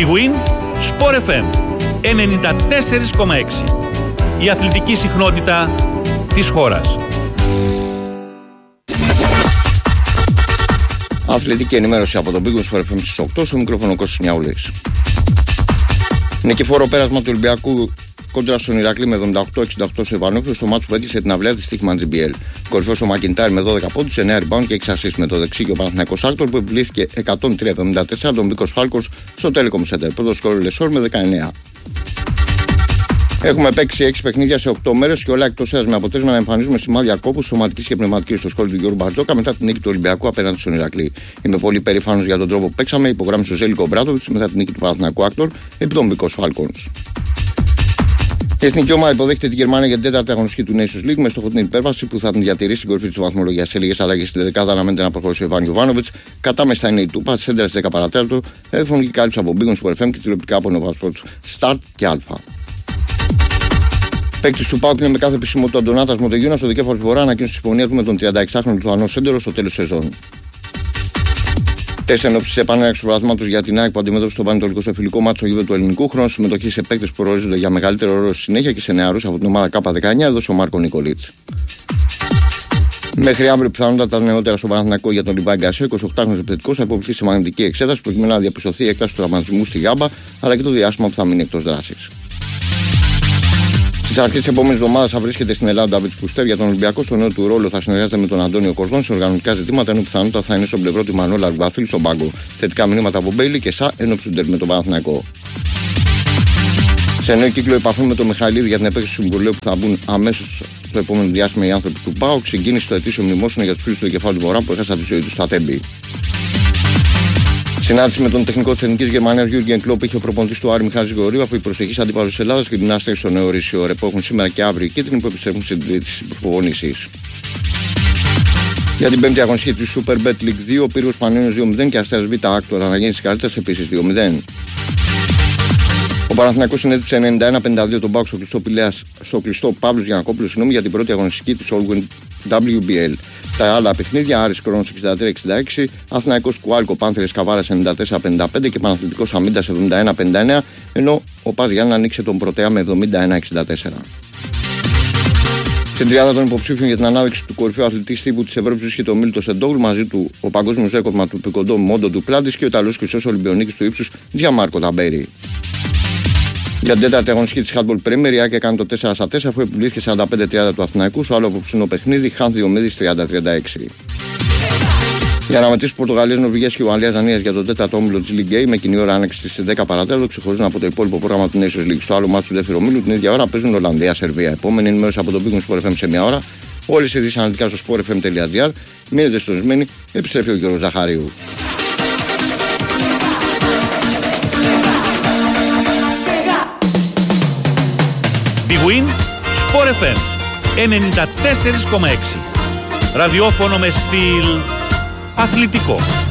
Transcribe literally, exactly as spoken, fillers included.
Big Win Sport εφ εμ ενενήντα τέσσερα κόμμα έξι. Η αθλητική συχνότητα της χώρας. Αθλητική ενημέρωση από τον Big Win Sport εφ εμ στις οκτώ, στο μικρόφωνο Κώστας Νιαούλης. Νικηφόρο πέρασμα του Ολυμπιακού κόντρα στον Ηρακλή με εβδομήντα οκτώ εξήντα οκτώ στο Ιβανόφιλο, στο μάτσο που έκλεισε την αυλαία της Στίχημαν τζι μπι ελ. Κορυφαίος ο Μακιντάρ με δώδεκα πόντους, εννέα rebound και έξι assists με το δεξί και ο Παναθηναϊκός Άκτορ που επιβλήθηκε εκατόν τρία εβδομήντα τέσσερα τον Βίκος Φάλκος στο Telecom Center. Πρώτο σκορ Λεσόρ με δεκαεννέα. Έχουμε παίξει έξι παιχνίδια σε οκτώ μέρες και όλα εκτός έδρας με αποτέλεσμα να εμφανίζουμε σημάδια κόπου σωματικής και πνευματικής στο σχόλιο του Γιώργου Μπαρτζόκα μετά την νίκη του Ολυμπιακού απέναντι στον Ηρακλή. Είμαι πολύ περήφανος για τον τρόπο που παίξαμε, υπογράμμισε ο Ζέλικο Μπράτοβιτς μετά την νίκη του Παναθηναϊκού Άκτορ επί των Βίκος Φάλκονς. Η εθνική ομάδα υποδέχεται τη Γερμανία για την τέταρτη αγωνιστική του Nations League με στόχο την υπέρβαση που θα την διατηρήσει στην κορυφή τη βαθμολογία. Σε λίγες αλλαγές στην δεκάδα αναμένεται να προχωρήσει ο Ιβάν Γιοβάνοβιτς. Κατάμεστα είναι η Τούπα, σέντρα στις δέκα παρατέταρτο, ραδιοφωνική κάλυψη από Big Win Sport εφ εμ και τηλεοπτικά από Nova Sports Start και Alpha. Παίκτης του ΠΑΟΚ είναι με κάθε επισημότητα ο Ντονάτας Μοντεγιούνας στο Δικέφαλος Βορρά ανακοίνωσε τη συμφωνία του με τον τριανταεξάχρονο Λιθουανό Σέντερο στο τέλος σεζόν. Τέσσερα ενόψει τη επανέναρξη του πρωταθλήματος για την ΑΕΚ που αντιμετώπισε τον Πανετολικό στο φιλικό μάτσο γήπεδο του Ελληνικού. Χρόνο συμμετοχή σε παίκτες που προορίζονται για μεγαλύτερο ρόλο στη συνέχεια και σε νεαρούς από την ομάδα Κάπα δεκαεννιά έδωσε ο Μάρκο Νικολίτς. Μέχρι αύριο πιθανότατα τα νεότερα στον Παναθηναϊκό για τον Λιβάη Γκαρσία, εικοσιοκτάχρονος επιθετικός, θα υποβληθεί σε μαγνητική εξέταση προκειμένου να διαπιστωθεί η έκταση του τραυματισμού στη γάμπα αλλά και το διάστημα που θα μείνει εκτός δράσης. Στις αρχές της επόμενης εβδομάδας θα βρίσκεται στην Ελλάδα ο Ντάβιτ Πουστέρ για τον Ολυμπιακό. Στο νέο του ρόλο θα συνεργάζεται με τον Αντώνιο Κορδόν σε οργανωτικά ζητήματα, ενώ πιθανότατα θα είναι στον πλευρό του Μανώλα Αργουαθίλη στον πάγκο. Θετικά μηνύματα από Μπέιλι και Σα ενόψει του με τον Παναθηναϊκό. Σε νέο κύκλο επαφών με τον Μιχαηλίδη για την επέκταση του συμβουλίου που θα μπουν αμέσως στο επόμενο διάστημα οι άνθρωποι του ΠΑΟΚ, ξεκίνησε το ετήσιο μνημόσυνο για τους φίλους του Δικεφάλου του Βορρά που έχασαν τη ζωή του στα Τέμπη. Συνάντηση με τον τεχνικό της Εθνικής Γερμανίας Γιούργεν Κλόπ είχε ο προπονητής του Άρη Μιχάλης Γρηγορίου, αφού οι προσεχείς αντίπαλους της Ελλάδας και την Άστερη στο νέο Ρήσιο Ρε που έχουν σήμερα και αύριο και την που επιστρέφουν στις προπονήσεις. Για την πέμπτη αγωνιστική του Super Bet League δύο, ο Πύργος Πανιόνιος δύο μηδέν και Αστέρας Β' Άκτορ αναγέννησης καλύτερας επίσης δύο μηδέν. Ο Παναθηναϊκός συνέδριψε ενενήντα ένα πενήντα δύο τον ΠΑΟΚ στο κλειστό, Πηλέας, στο κλειστό Παύλος Γιαννακόπουλος συγγνώμη για την πρώτη αγωνιστική της All ντάμπλιου μπι ελ. Τα άλλα παιχνίδια, Άρης Κρόνος εξήντα τρία εξήντα έξι, Αθηναϊκός Κουάλκο Πάνθερες Καβάρας ενενήντα τέσσερα πενήντα πέντε και Παναθηναϊκός Αμίντας εβδομήντα ένα πενήντα εννέα, ενώ ο Πας Γιάννα ανοίξε τον Πρωτέα με εβδομήντα ένα εξήντα τέσσερα. Στην τριάδα των υποψήφιων για την ανάδειξη του κορυφαίου αθλητή τύπου της Ευρώπης βρίσκεται ο Μίλτος Εντόγλου, μαζί του ο παγκόσμιος ρέκορδμα του πικοντό Μόντο του Πλάντης και ο Ιταλός χρυσός Ολυμπιονίκης του ύψους Τζιαμάρκο Ταμπέρι. Για την τέταρτη αγωνιστική της Handball Premier, η Άκη έκανε το τέσσερα στα τέσσερα αφού επιβλήθηκε σαράντα πέντε τριάντα του Αθηναϊκού, στο άλλο απόψινό παιχνίδι Χάνθ Διομήδης τριάντα τριάντα έξι. Για να μετρήσει Πορτογαλίας, Νορβηγίας και Ουαλίας Δανίας για το τέταρτο όμιλο της League A με κοινή ώρα άνοιξη στις δέκα παρατέταρτο ξεχωρίζουν από το υπόλοιπο πρόγραμμα του Nations League. Στο άλλο μάτσο του δεύτερου ομίλου την ίδια ώρα παίζουν Ολλανδία Σερβία. Επόμενη ενημέρωση από τον Big Win Sport εφ εμ σε μια ώρα. Όλες οι ειδήσεις αναλυτικά στο sport f m τελεία g r. Μείνετε συντονισμένοι, επιστρέφει ο Γιώργος Ζαχαρίου. Big Win Sport εφ εμ ενενήντα τέσσερα κόμμα έξι. Ραδιόφωνο με στυλ αθλητικό.